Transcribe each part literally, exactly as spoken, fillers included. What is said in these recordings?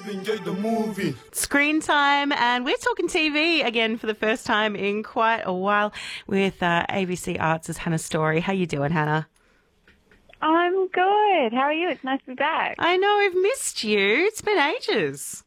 enjoy the movie. Screen time, and we're talking T V again for the first time in quite a while with uh, A B C Arts' Hannah Storey. How you doing, Hannah? I'm good. How are you? It's nice to be back. I know, I've missed you. It's been ages.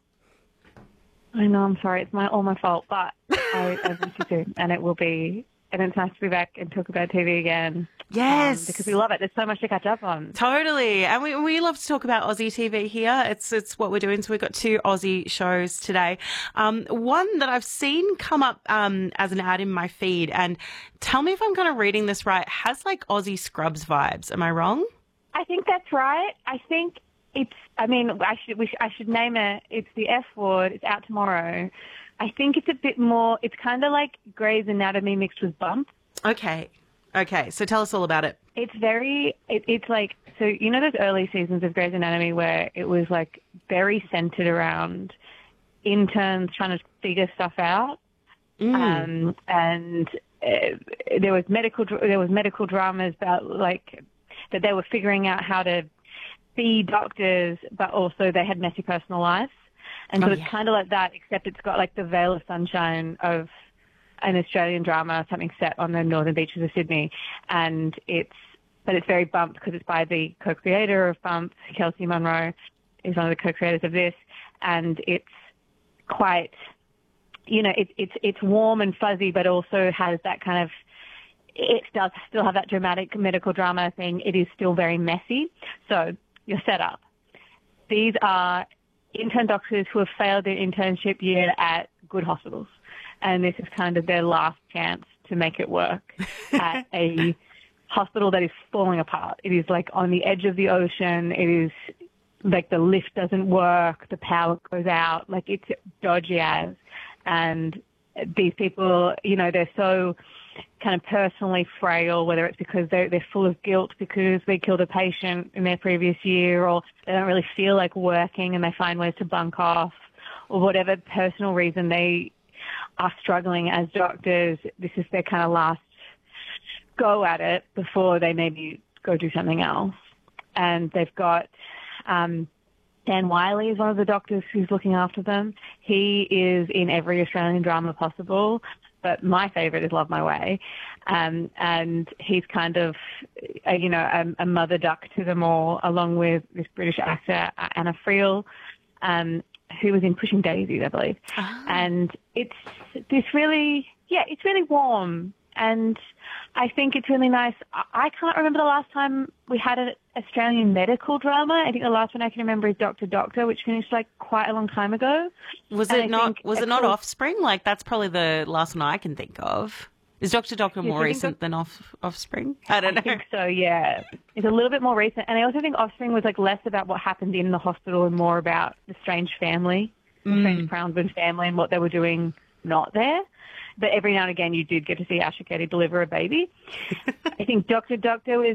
I know, I'm sorry. It's my all my fault, but I, I missed you too, and it will be, and it's nice to be back and talk about T V again. Yes. Um, because we love it. There's so much to catch up on. Totally. And we we love to talk about Aussie T V here. It's it's what we're doing. So we've got two Aussie shows today. Um, one that I've seen come up um, as an ad in my feed, and tell me if I'm kind of reading this right, has like Aussie Scrubs vibes. Am I wrong? I think that's right. I think it's, I mean, I should, we sh- I should name it. It's the F Word. It's out tomorrow. I think it's a bit more, it's kind of like Grey's Anatomy mixed with Bump. Okay. Okay. So tell us all about it. It's very, it, it's like, so you know those early seasons of Grey's Anatomy where it was like very centered around interns trying to figure stuff out. Mm. Um, and uh, there was medical, there was medical dramas about like, that they were figuring out how to be doctors, but also they had messy personal lives. And so oh, it's yeah. kind of like that, except it's got like the veil of sunshine of an Australian drama, something set on the northern beaches of Sydney. And it's, but it's very Bump because it's by the co-creator of Bump, Kelsey Munro is one of the co-creators of this. And it's quite, you know, it's, it's, it's warm and fuzzy, but also has that kind of, it does still have that dramatic medical drama thing. It is still very messy. So you're set up. These are intern doctors who have failed their internship year at good hospitals. And this is kind of their last chance to make it work at a hospital that is falling apart. It is like on the edge of the ocean. It is like the lift doesn't work. The power goes out. Like it's dodgy as. And these people, you know, they're so kind of personally frail, whether it's because they're, they're full of guilt because they killed a patient in their previous year, or they don't really feel like working and they find ways to bunk off, or whatever personal reason they are struggling as doctors. This is their kind of last go at it before they maybe go do something else. And they've got um, Dan Wiley is one of the doctors who's looking after them. He is in every Australian drama possible, but my favourite is Love My Way. Um, and he's kind of, a, you know, a, a mother duck to them all, along with this British actor, Anna Friel, um, who was in Pushing Daisies, I believe. Oh. And it's this really, yeah, it's really warm. And I think it's really nice. I can't remember the last time we had an Australian medical drama. I think the last one I can remember is Doctor Doctor, which finished like quite a long time ago. Was it not? Was it not Offspring? Like that's probably the last one I can think of. Is Doctor Doctor more recent than off, Offspring? I don't know. I think so. Yeah, it's a little bit more recent, and I also think Offspring was like less about what happened in the hospital and more about the strange family, the mm. strange Crownburn family, and what they were doing not there. But every now and again, you did get to see Asher Ketty deliver a baby. I think Doctor Doctor was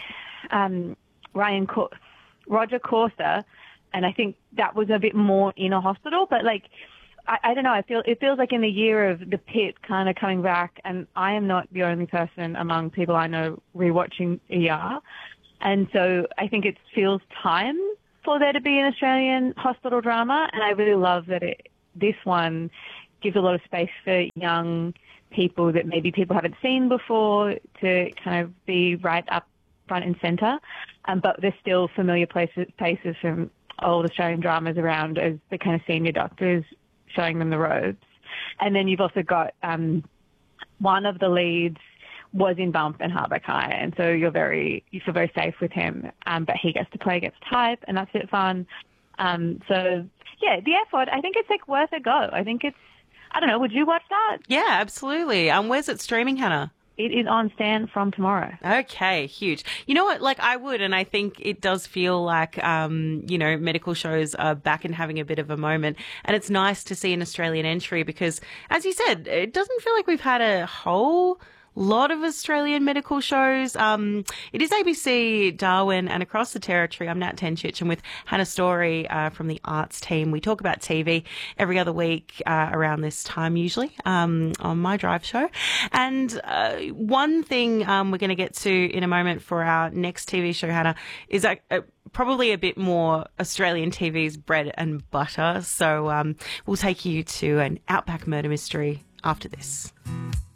um, Ryan Cor- Roger Corser, and I think that was a bit more in a hospital. But like, I, I don't know. I feel it feels like in the year of The Pit kind of coming back, and I am not the only person among people I know rewatching E R, and so I think it feels time for there to be an Australian hospital drama, and I really love that it this one gives a lot of space for young people that maybe people haven't seen before to kind of be right up front and centre. Um, but there's still familiar places, places from old Australian dramas around as the kind of senior doctors showing them the ropes. And then you've also got um, one of the leads was in Bump and Harbour Kai, and so you're very, you feel very safe with him, um, but he gets to play against type, and that's a bit fun. Um, so, yeah, the F Word, I think it's like worth a go. I think it's, I don't know, would you watch that? Yeah, absolutely. Um, where's it streaming, Hannah? It is on Stan from tomorrow. Okay, huge. You know what? Like, I would, and I think it does feel like, um, you know, medical shows are back and having a bit of a moment. And it's nice to see an Australian entry because, as you said, it doesn't feel like we've had a whole lot of Australian medical shows. Um, it is A B C, Darwin, and across the territory. I'm Nat Tenchich, and with Hannah Story uh, from the arts team, we talk about T V every other week uh, around this time, usually um, on my drive show. And uh, one thing um, we're going to get to in a moment for our next T V show, Hannah, is a, a, probably a bit more Australian T V's bread and butter. So um, we'll take you to an Outback murder mystery after this.